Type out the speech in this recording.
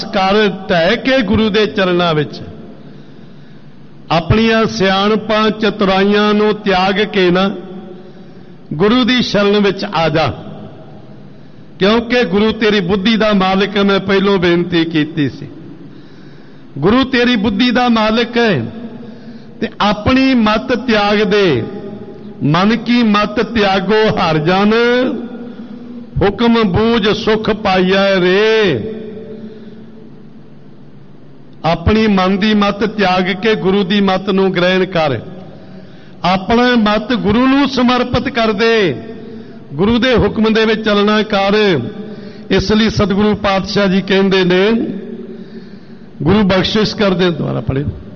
कर ढह के गुरु के चरणों विच अपनियां सियाणपां चतुराइयां नूं त्याग के ना गुरु की शरण विच आ जा, क्योंकि गुरु तेरी बुद्धि का मालिक है। मैं पहलों बेनती की सी, गुरु तेरी बुद्धि का मालिक है ते अपनी मत त्याग दे। मन की मत त्यागो हर जन, हुक्म बूझ सुख पाइया रे। अपनी मन की मत त्याग के गुरु की मत नूं ग्रहण कर, अपना मत गुरु नूं समर्पित कर दे, गुरु दे हुक्म दे विच चलना कर। इसलिए सतगुरु पातशाह जी कहंदे ने, गुरु बख्शिश कर दे। दोबारा पढ़े।